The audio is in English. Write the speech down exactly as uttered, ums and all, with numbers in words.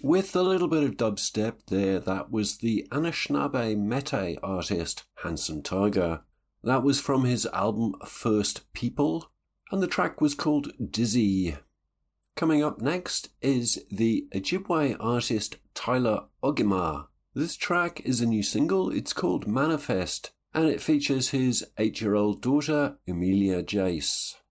With a little bit of dubstep there, that was the Anishinaabe Métis artist Handsome Tiger. That was from his album First People, and the track was called Dizzy. Coming up next is the Ojibwe artist Tyler Ogima. This track is a new single, it's called Manifest, and it features his eight-year-old daughter Emilia Jace.